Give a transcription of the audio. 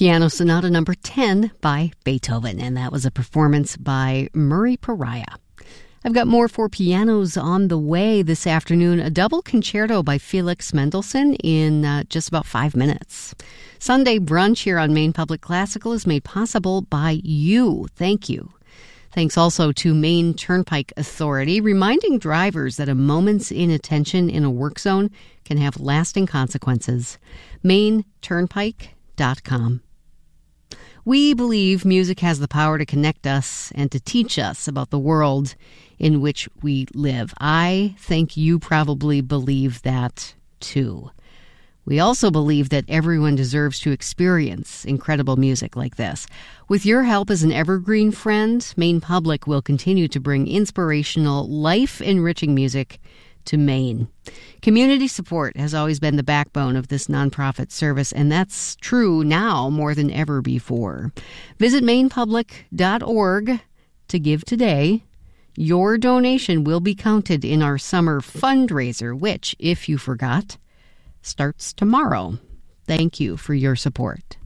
Piano Sonata number 10 by Beethoven, and that was a performance by Murray Pariah. I've got more for pianos on the way this afternoon. A double concerto by Felix Mendelssohn in just about 5 minutes. Sunday brunch here on Maine Public Classical is made possible by you. Thank you. Thanks also to Maine Turnpike Authority, reminding drivers that a moment's inattention in a work zone can have lasting consequences. MaineTurnpike.com. We believe music has the power to connect us and to teach us about the world in which we live. I think you probably believe that too. We also believe that everyone deserves to experience incredible music like this. With your help as an evergreen friend, Maine Public will continue to bring inspirational, life-enriching music to Maine. Community support has always been the backbone of this nonprofit service, and that's true now more than ever before. Visit mainepublic.org to give today. Your donation will be counted in our summer fundraiser, which, if you forgot, starts tomorrow. Thank you for your support.